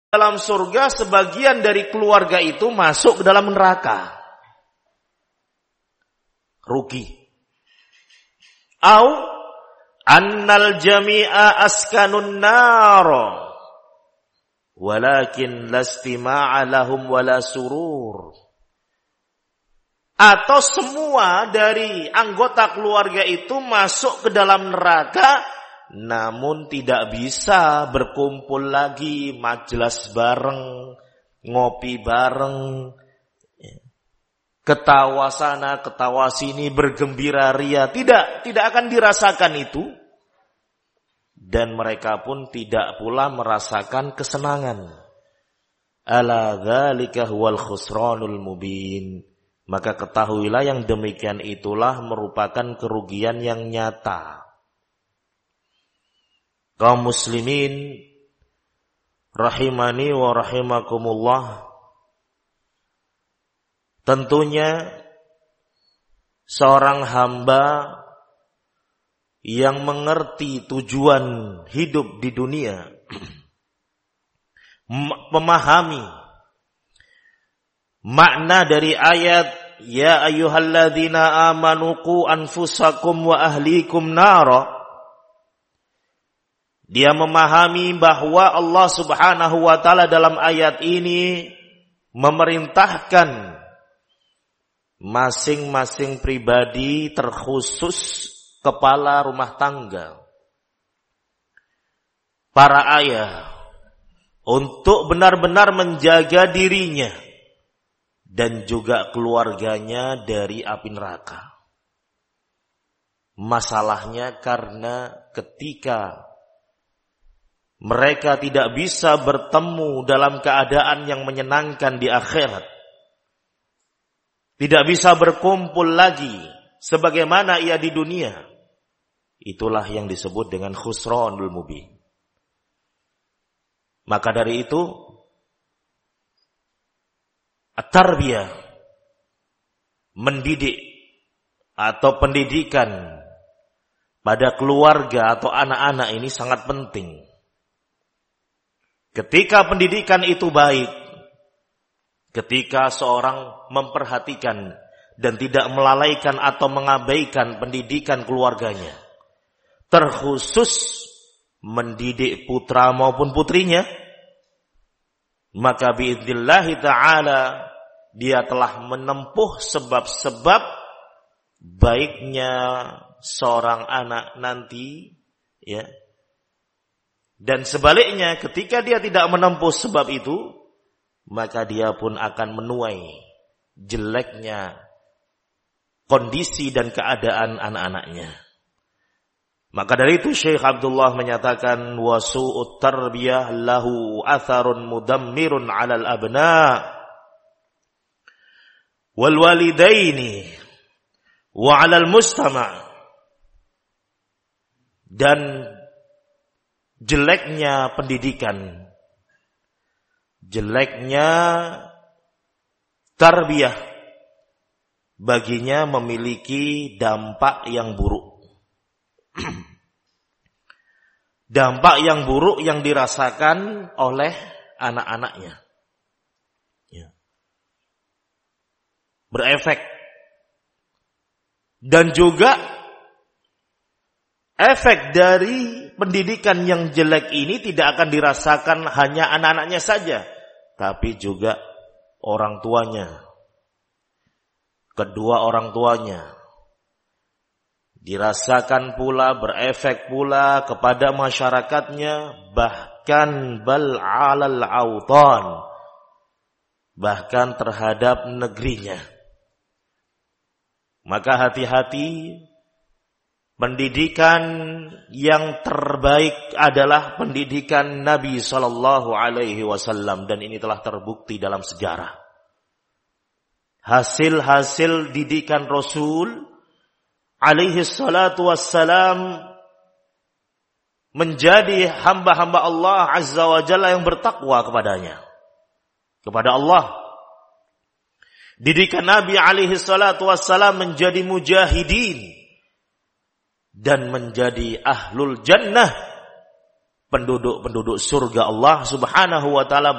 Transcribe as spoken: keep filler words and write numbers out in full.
dalam surga, sebagian dari keluarga itu masuk ke dalam neraka. Rugi. Au annal jami'a askanun nar walakin lastima'a lahum wala surur. Atau semua dari anggota keluarga itu masuk ke dalam neraka, namun tidak bisa berkumpul lagi, majelis bareng, ngopi bareng, ketawa sana, ketawa sini, bergembira ria. Tidak, tidak akan dirasakan itu. Dan mereka pun tidak pula merasakan kesenangan. Ala dzalika huwal khusranul mubin. Maka ketahuilah yang demikian itulah merupakan kerugian yang nyata. Kaum muslimin rahimani wa rahimakumullah, tentunya seorang hamba yang mengerti tujuan hidup di dunia, memahami makna dari ayat ya ayyuhalladzina amanu qu anfusakum wa ahlikum nara. Dia memahami bahwa Allah Subhanahu wa taala dalam ayat ini memerintahkan masing-masing pribadi, terkhusus kepala rumah tangga, para ayah, untuk benar-benar menjaga dirinya dan juga keluarganya dari api neraka. Masalahnya karena ketika mereka tidak bisa bertemu dalam keadaan yang menyenangkan di akhirat, tidak bisa berkumpul lagi sebagaimana ia di dunia, itulah yang disebut dengan khusranul mubin. Maka dari itu, at-tarbiyah, mendidik atau pendidikan pada keluarga atau anak-anak ini sangat penting. Ketika pendidikan itu baik, ketika seorang memperhatikan dan tidak melalaikan atau mengabaikan pendidikan keluarganya, terkhusus mendidik putra maupun putrinya, maka biidznillah ta'ala dia telah menempuh sebab-sebab baiknya seorang anak nanti, ya. Dan sebaliknya, ketika dia tidak menempuh sebab itu, maka dia pun akan menuai jeleknya kondisi dan keadaan anak-anaknya. Maka dari itu Syekh Abdullah menyatakan wasu'ut tarbiyah lahu atharun mudammirun 'alal abna wal walidaini wa 'alal mustama'. Dan jeleknya pendidikan, jeleknya tarbiyah baginya memiliki dampak yang buruk. Dampak yang buruk yang dirasakan oleh anak-anaknya, ya. Berefek. Dan juga efek dari pendidikan yang jelek ini tidak akan dirasakan hanya anak-anaknya saja, tapi juga orang tuanya, kedua orang tuanya. Dirasakan pula, berefek pula kepada masyarakatnya, bahkan bal alal autan, bahkan terhadap negerinya. Maka hati-hati, pendidikan yang terbaik adalah pendidikan Nabi sallallahu alaihi wasallam, dan ini telah terbukti dalam sejarah. Hasil-hasil didikan Rasul alaihi salatu wassalam menjadi hamba-hamba Allah azza wa jalla yang bertakwa kepadanya, kepada Allah. Didikan Nabi alaihi salatu wassalam menjadi mujahidin dan menjadi ahlul jannah, penduduk-penduduk surga Allah subhanahu wa ta'ala